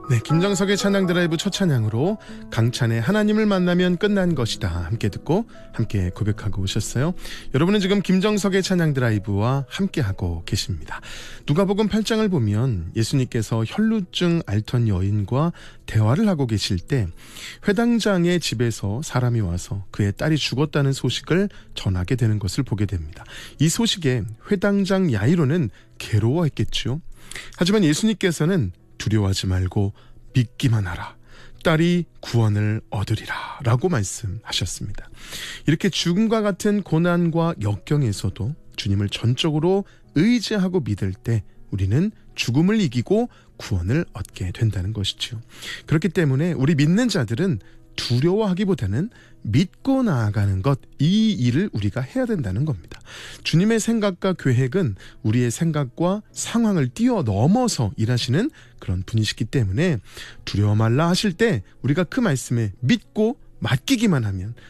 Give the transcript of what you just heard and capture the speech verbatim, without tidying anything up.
네, 김정석의 찬양 드라이브 첫 찬양으로 강찬의 하나님을 만나면 끝난 것이다 함께 듣고 함께 고백하고 오셨어요. 여러분은 지금 김정석의 찬양 드라이브와 함께하고 계십니다. 누가복음 팔 장을 보면 예수님께서 혈루증 앓던 여인과 대화를 하고 계실 때 회당장의 집에서 사람이 와서 그의 딸이 죽었다는 소식을 전하게 되는 것을 보게 됩니다. 이 소식에 회당장 야이로는 괴로워했겠죠. 하지만 예수님께서는 두려워하지 말고 믿기만 하라. 딸이 구원을 얻으리라 라고 말씀하셨습니다. 이렇게 죽음과 같은 고난과 역경에서도 주님을 전적으로 의지하고 믿을 때 우리는 죽음을 이기고 구원을 얻게 된다는 것이죠. 그렇기 때문에 우리 믿는 자들은 두려워하기보다는 믿고 나아가는 것, 이 일을 우리가 해야 된다는 겁니다. 주님의 생각과 계획은 우리의 생각과 상황을 뛰어넘어서 일하시는 그런 분이시기 때문에 두려워 말라 하실 때 우리가 그 말씀에 믿고 맡기기만 하면